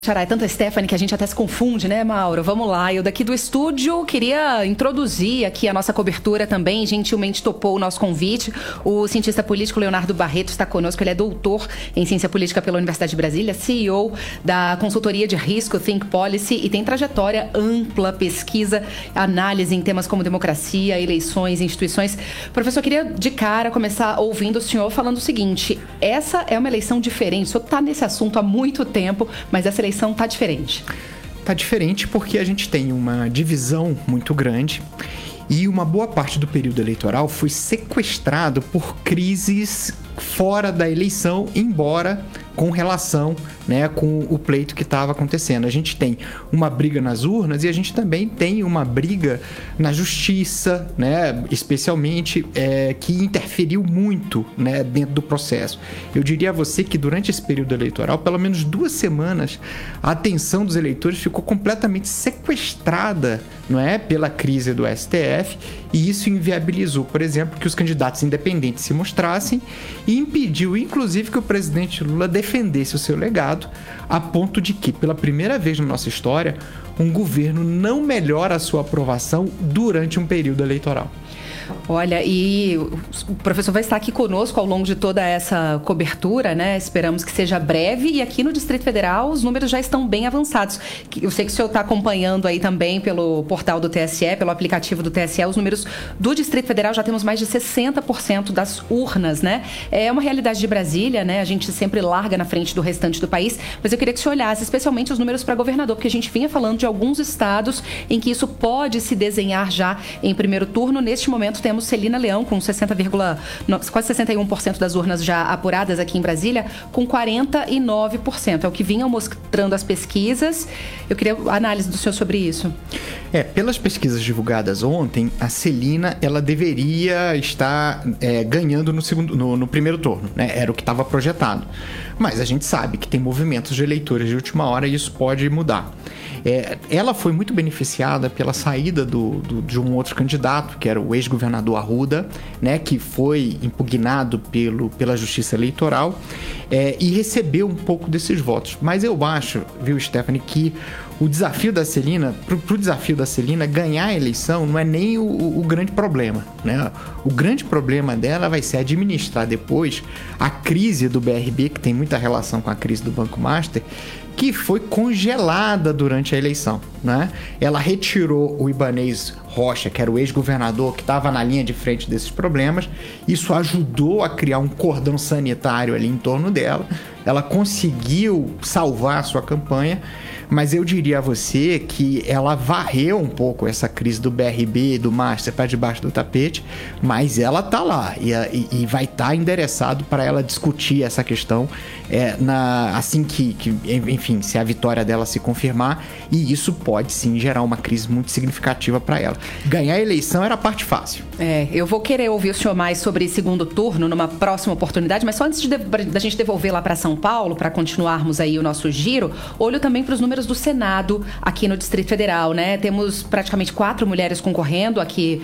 É tanta Stephanie que a gente até se confunde, né, Mauro? Vamos lá, eu daqui do estúdio queria introduzir aqui a nossa cobertura também, gentilmente topou o nosso convite. O cientista político Leonardo Barreto está conosco, ele é doutor em ciência política pela Universidade de Brasília, CEO da consultoria de risco Think Policy e tem trajetória ampla, pesquisa, análise em temas como democracia, eleições, instituições. Professor, eu queria de cara começar ouvindo o senhor falando o seguinte, essa é uma eleição diferente, o senhor está nesse assunto há muito tempo, mas essa eleição está diferente. Está diferente porque a gente tem uma divisão muito grande e uma boa parte do período eleitoral foi sequestrado por crises fora da eleição, embora com relação, né, com o pleito que estava acontecendo. A gente tem uma briga nas urnas e a gente também tem uma briga na justiça, né, especialmente que interferiu muito, né, dentro do processo. Eu diria a você que durante esse período eleitoral, pelo menos 2 semanas, a atenção dos eleitores ficou completamente sequestrada, não é, pela crise do STF, e isso inviabilizou, por exemplo, que os candidatos independentes se mostrassem e impediu, inclusive, que o presidente Lula defendesse o seu legado, a ponto de que, pela primeira vez na nossa história, um governo não melhora a sua aprovação durante um período eleitoral. Olha, e o professor vai estar aqui conosco ao longo de toda essa cobertura, né? Esperamos que seja breve. E aqui no Distrito Federal, os números já estão bem avançados. Eu sei que o senhor está acompanhando aí também pelo portal do TSE, pelo aplicativo do TSE, os números do Distrito Federal. Já temos mais de 60% das urnas, né? É uma realidade de Brasília, né? A gente sempre larga na frente do restante do país. Mas eu queria que o senhor olhasse especialmente os números para governador, porque a gente vinha falando de alguns estados em que isso pode se desenhar já em primeiro turno. Neste momento, temos Celina Leão com quase 61% das urnas já apuradas aqui em Brasília, com 49%. É o que vinham mostrando as pesquisas. Eu queria a análise do senhor sobre isso. Pelas pesquisas divulgadas ontem, a Celina ela deveria estar ganhando no primeiro turno, né? Era o que estava projetado. Mas a gente sabe que tem movimentos de eleitores de última hora e isso pode mudar. Ela foi muito beneficiada pela saída de um outro candidato, que era o ex-governador Arruda, né, que foi impugnado pela Justiça Eleitoral e recebeu um pouco desses votos. Mas eu acho, viu, Stephanie, que o desafio da Celina, pro desafio da Celina, ganhar a eleição não é nem o grande problema, né? O grande problema dela vai ser administrar depois a crise do BRB, que tem muita relação com a crise do Banco Master, que foi congelada durante a eleição, né? Ela retirou o Ibanez Rocha, que era o ex-governador que estava na linha de frente desses problemas. Isso ajudou a criar um cordão sanitário ali em torno dela. Ela conseguiu salvar a sua campanha, mas eu diria a você que ela varreu um pouco essa crise do BRB, do Master para debaixo do tapete, mas ela tá lá e vai estar endereçado para ela discutir essa questão assim que, enfim, se a vitória dela se confirmar, e isso pode sim gerar uma crise muito significativa para ela. Ganhar a eleição era a parte fácil. Eu vou querer ouvir o senhor mais sobre segundo turno numa próxima oportunidade, mas só antes da gente devolver lá para São Paulo, para continuarmos aí o nosso giro, olho também para os números do Senado aqui no Distrito Federal, né? Temos praticamente 4 mulheres concorrendo aqui,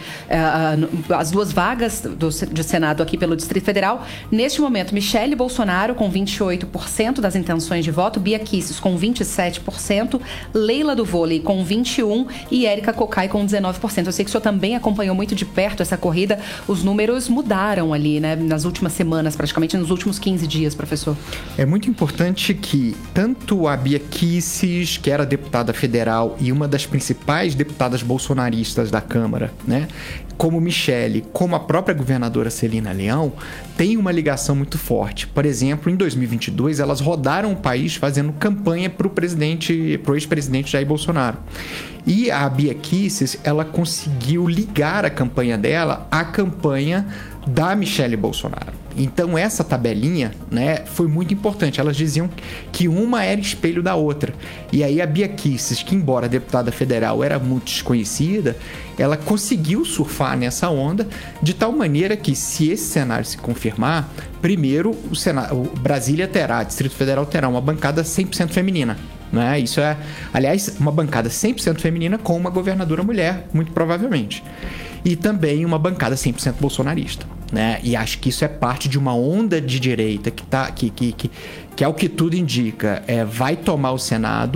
as 2 vagas de Senado aqui pelo Distrito Federal. Neste momento, Michele Bolsonaro com 28% das intenções de voto, Bia Kicis com 27%, Leila do Vôlei com 21% e Érica Cocai com 19%. Eu sei que o senhor também acompanhou muito de perto essa corrida. Os números mudaram ali, né? Nas últimas semanas, praticamente nos últimos 15 dias, professor. É muito importante que tanto a Bia Kicis, que era deputada federal e uma das principais deputadas bolsonaristas da Câmara, né, como Michele, como a própria governadora Celina Leão, tem uma ligação muito forte. Por exemplo, em 2022, elas rodaram o país fazendo campanha para o ex-presidente Jair Bolsonaro. E a Bia Kicis, ela conseguiu ligar a campanha dela à campanha da Michele Bolsonaro. Então essa tabelinha, né, foi muito importante. Elas diziam que uma era espelho da outra. E aí a Bia Kicis, que embora deputada federal era muito desconhecida, ela conseguiu surfar nessa onda de tal maneira que, se esse cenário se confirmar, primeiro o Brasília terá, Distrito Federal terá uma bancada 100% feminina. Né? Isso é, aliás, uma bancada 100% feminina com uma governadora mulher, muito provavelmente. E também uma bancada 100% bolsonarista. Né? E acho que isso é parte de uma onda de direita que ao que tudo indica vai tomar o Senado.